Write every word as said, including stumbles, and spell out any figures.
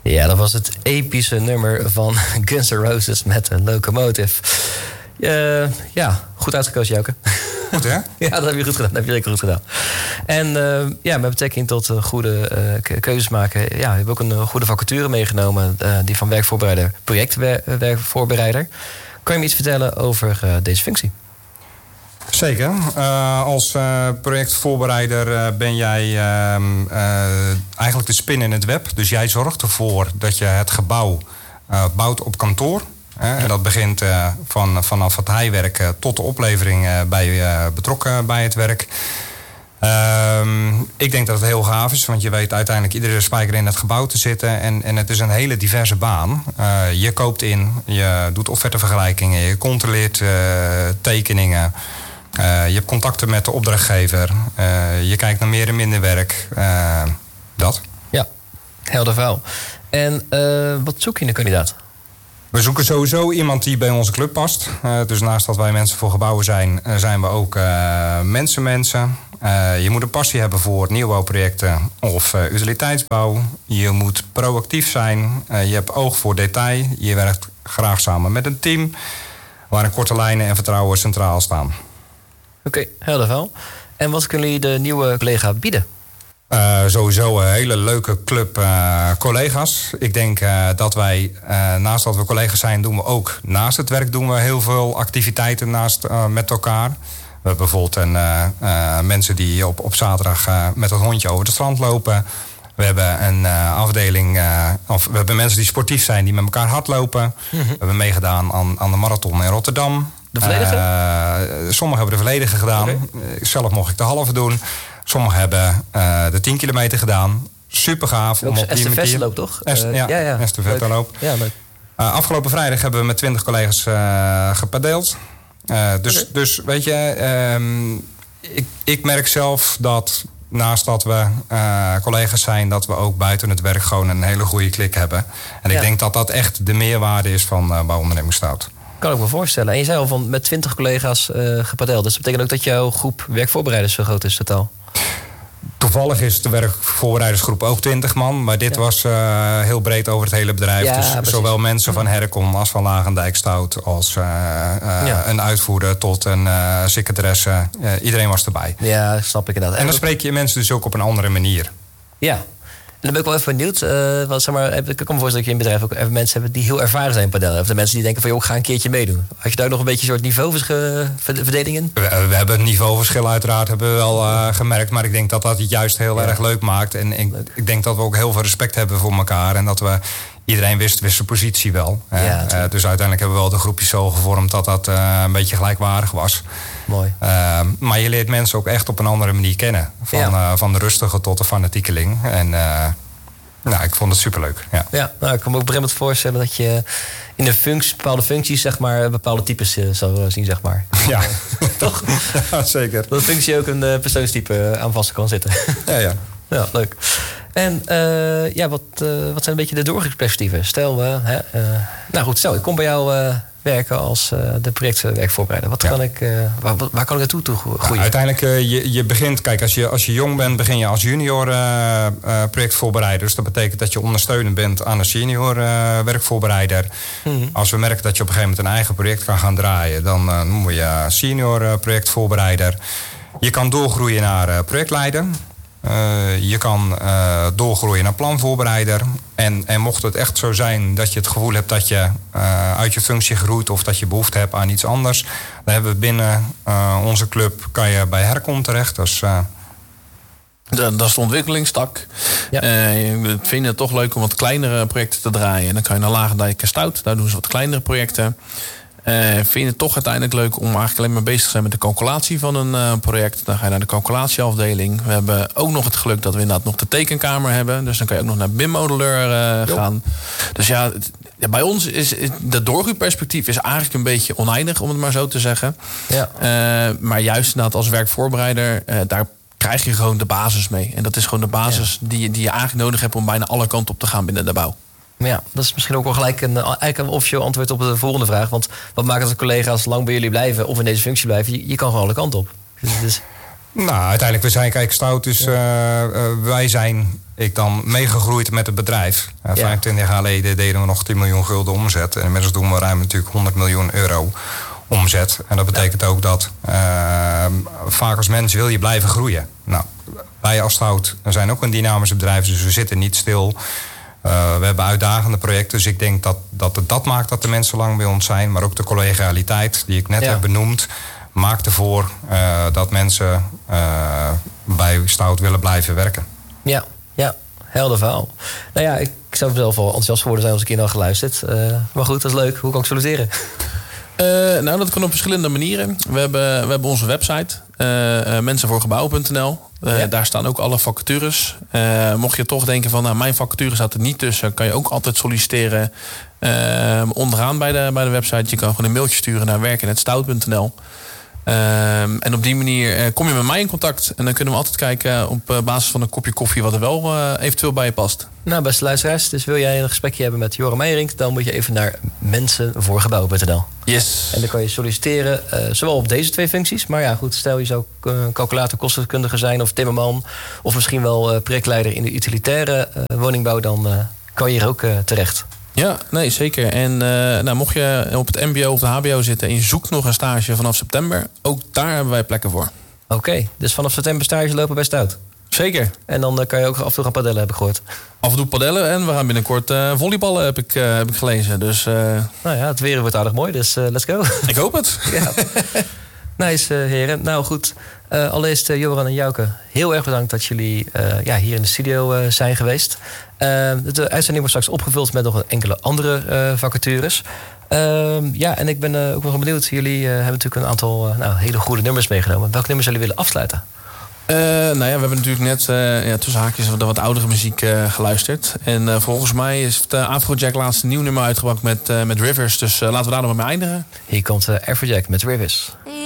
Ja, dat was het epische nummer van Guns N' Roses met een Locomotive. Uh, ja, goed uitgekozen, Jouke. Goed, hè? Ja, dat heb je goed gedaan. Dat heb je zeker goed gedaan. En uh, ja, met betrekking tot uh, goede uh, keuzes maken... ja, we hebben ook een uh, goede vacature meegenomen... Uh, die van werkvoorbereider, projectwerkvoorbereider. Kan je me iets vertellen over uh, deze functie? Zeker. Uh, als uh, projectvoorbereider uh, ben jij uh, uh, eigenlijk de spin in het web. Dus jij zorgt ervoor dat je het gebouw uh, bouwt op kantoor. Uh, en dat begint uh, van, vanaf het heiwerk uh, tot de oplevering uh, bij uh, betrokken bij het werk. Uh, ik denk dat het heel gaaf is, want je weet uiteindelijk iedere spijker in het gebouw te zitten. En, en het is een hele diverse baan. Uh, je koopt in, je doet offertevergelijkingen, je controleert uh, tekeningen. Uh, je hebt contacten met de opdrachtgever. Uh, je kijkt naar meer en minder werk. Uh, dat. Ja, helder verhaal. En uh, wat zoek je in een kandidaat? We zoeken sowieso iemand die bij onze club past. Uh, dus naast dat wij mensen voor gebouwen zijn, uh, zijn we ook uh, mensenmensen. Uh, je moet een passie hebben voor nieuwbouwprojecten of uh, utiliteitsbouw. Je moet proactief zijn. Uh, je hebt oog voor detail. Je werkt graag samen met een team. Waarin korte lijnen en vertrouwen centraal staan. Oké, okay, helder wel. En wat kunnen jullie de nieuwe collega bieden? Uh, sowieso een hele leuke club uh, collega's. Ik denk uh, dat wij, uh, naast dat we collega's zijn, doen we ook naast het werk doen we heel veel activiteiten naast, uh, met elkaar. We hebben bijvoorbeeld een, uh, uh, mensen die op, op zaterdag uh, met het hondje over het strand lopen. We hebben een uh, afdeling, uh, of we hebben mensen die sportief zijn, die met elkaar hardlopen. Mm-hmm. We hebben meegedaan aan, aan de marathon in Rotterdam. De volledige? Uh, sommigen hebben de volledige gedaan. Okay. Zelf mocht ik de halve doen. Sommigen hebben uh, de tien kilometer gedaan. Super gaaf. Estafette-loop, toch? Est, uh, ja, ja, ja. Estafette-loop. Ja, leuk. Uh, afgelopen vrijdag hebben we met twintig collega's uh, gepadeeld. Uh, dus, okay. dus weet je, um, ik, ik merk zelf dat naast dat we uh, collega's zijn, dat we ook buiten het werk gewoon een hele goede klik hebben. En ja. ik denk dat dat echt de meerwaarde is van uh, Bouwonderneming Stout. Kan ik me voorstellen. En je zei al van met twintig collega's uh, gepadeld. Dus dat betekent ook dat jouw groep werkvoorbereiders zo groot is totaal? Toevallig is de werkvoorbereidersgroep ook twintig man. Maar dit ja. was uh, heel breed over het hele bedrijf. Ja, dus precies. Zowel mensen van Herkom als van Lagendijk Stout als uh, uh, ja. een uitvoerder tot een uh, secretaresse. Uh, iedereen was erbij. Ja, snap ik inderdaad. En dan spreek je mensen dus ook op een andere manier. Ja. En dan ben ik wel even benieuwd. Uh, wat, zeg maar, ik kan me voorstellen dat je in het bedrijf ook even mensen hebben die heel ervaren zijn in padellen. Of de mensen die denken van, joh, ik ga een keertje meedoen. Had je daar nog een beetje een soort niveauverdeling in? We, we hebben een niveauverschil uiteraard hebben we wel uh, gemerkt. Maar ik denk dat dat het juist heel ja. erg leuk maakt. En ik, ik denk dat we ook heel veel respect hebben voor elkaar. En dat we, iedereen wist, wist zijn positie wel. Ja, uh, dus uiteindelijk hebben we wel de groepjes zo gevormd dat dat uh, een beetje gelijkwaardig was. Mooi. Uh, maar je leert mensen ook echt op een andere manier kennen. Van, ja. uh, van de rustige tot de fanatiekeling. En uh, nou, ik vond het superleuk. Ja, ja nou, ik kan me ook bremmend voorstellen dat je in de functie, bepaalde functies, zeg maar, bepaalde types uh, zou zien, zeg maar. Ja. Toch? Ja, zeker. Dat een functie ook een uh, persoonstype aan vast kan zitten. Ja, ja. Ja, leuk. En uh, ja, wat, uh, wat zijn een beetje de doorgroeipsperspectieven? Stel, uh, hè, uh, nou goed, stel, ik kom bij jou uh, werken als uh, de projectwerkvoorbereider. Wat ja. kan ik, uh, waar, waar kan ik naartoe toe groeien? Nou, uiteindelijk, uh, je, je begint, kijk, als je, als je jong bent, begin je als junior uh, uh, projectvoorbereider. Dus dat betekent dat je ondersteunend bent aan een senior uh, werkvoorbereider. Mm-hmm. Als we merken dat je op een gegeven moment een eigen project kan gaan draaien, dan uh, noemen we je senior uh, projectvoorbereider. Je kan doorgroeien naar uh, projectleider. Uh, je kan uh, doorgroeien naar planvoorbereider. En, en mocht het echt zo zijn dat je het gevoel hebt dat je uh, uit je functie groeit of dat je behoefte hebt aan iets anders, dan hebben we binnen uh, onze club, kan je bij Herkom terecht. Dus, uh, dat is de ontwikkelingstak. Ja. Uh, we vinden het toch leuk om wat kleinere projecten te draaien. En dan kan je naar Lagendijk en Stout, daar doen ze wat kleinere projecten. Uh, vind je het toch uiteindelijk leuk om eigenlijk alleen maar bezig te zijn met de calculatie van een uh, project. Dan ga je naar de calculatieafdeling. We hebben ook nog het geluk dat we inderdaad nog de tekenkamer hebben. Dus dan kan je ook nog naar B I M-modelleur uh, gaan. Dus ja, het, ja, bij ons is, is de doorgroeiperspectief is eigenlijk een beetje oneindig, om het maar zo te zeggen. Ja. Uh, maar juist inderdaad als werkvoorbereider, uh, daar krijg je gewoon de basis mee. En dat is gewoon de basis ja. die, die je eigenlijk nodig hebt om bijna alle kanten op te gaan binnen de bouw. Maar ja, dat is misschien ook wel gelijk een, eigenlijk een officieel antwoord op de volgende vraag. Want wat maakt dat de collega's lang bij jullie blijven of in deze functie blijven? Je, je kan gewoon alle kanten op. Dus, dus... Nou, uiteindelijk, we zijn, kijk, Stout, dus ja. uh, uh, wij zijn ik dan meegegroeid met het bedrijf. Uh, Ja. vijfentwintig jaar geleden deden we nog tien miljoen gulden omzet. En inmiddels doen we ruim natuurlijk honderd miljoen euro omzet. En dat betekent ook dat uh, vaak als mens wil je blijven groeien. Nou, wij als Stout zijn ook een dynamisch bedrijf, dus we zitten niet stil. Uh, we hebben uitdagende projecten, dus ik denk dat, dat het dat maakt dat de mensen lang bij ons zijn. Maar ook de collegialiteit die ik net Ja. heb benoemd, maakt ervoor uh, dat mensen uh, bij Stout willen blijven werken. Ja, ja, helder verhaal. Nou ja, ik zou zelf wel enthousiast geworden zijn als ik hier al geluisterd. Uh, maar goed, dat is leuk. Hoe kan ik solliciteren? Uh, nou, dat kan op verschillende manieren. We hebben, we hebben onze website, uh, uh, mensenvoorgebouwen punt n l. Uh, Ja. Daar staan ook alle vacatures. Uh, mocht je toch denken van, nou, mijn vacature staat er niet tussen, kan je ook altijd solliciteren uh, onderaan bij de, bij de website. Je kan gewoon een mailtje sturen naar werken punt stout punt n l. Um, en op die manier uh, kom je met mij in contact. En dan kunnen we altijd kijken op uh, basis van een kopje koffie wat er wel uh, eventueel bij je past. Nou, beste luisteraars, dus wil jij een gesprekje hebben met Joram Meijerink, dan moet je even naar mensenvoorgebouwen punt n l. Yes. En dan kan je solliciteren, uh, zowel op deze twee functies. Maar ja, goed, stel je zou uh, calculator kostenkundige zijn of timmerman, of misschien wel uh, projectleider in de utilitaire uh, woningbouw, dan uh, kan je hier ook uh, terecht. Ja, nee, zeker. En uh, nou, mocht je op het mbo of de hbo zitten en je zoekt nog een stage vanaf september, ook daar hebben wij plekken voor. Oké, okay, dus vanaf september stage lopen bij Stout. Zeker. En dan uh, kan je ook af en toe gaan padellen, heb ik gehoord. Af en toe padellen en we gaan binnenkort uh, volleyballen, heb ik, uh, heb ik gelezen. Dus, uh... nou ja, het weer wordt aardig mooi, dus uh, let's go. Ik hoop het. Ja. Nice, uh, heren. Nou goed, uh, allereerst uh, Joran en Jouke, heel erg bedankt dat jullie uh, ja, hier in de studio uh, zijn geweest. Uh, de uitzending wordt straks opgevuld met nog enkele andere uh, vacatures. Uh, ja, en ik ben uh, ook nog benieuwd. Jullie uh, hebben natuurlijk een aantal uh, nou, hele goede nummers meegenomen. Welke nummers jullie willen afsluiten? Uh, nou ja, we hebben natuurlijk net uh, ja, tussen haakjes wat, wat oudere muziek uh, geluisterd. En uh, volgens mij is het uh, Afrojack laatst een nieuw nummer uitgebracht met, uh, met Rivers. Dus uh, laten we daar nog maar mee eindigen. Hier komt uh, Afrojack met Rivers.